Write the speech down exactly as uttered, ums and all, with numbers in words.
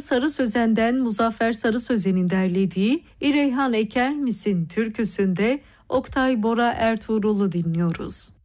Sarı Sözen'den Muzaffer Sarı Sözen'in derlediği İreyhan Eker Misin türküsünde Oktay Bora Ertuğrul'u dinliyoruz.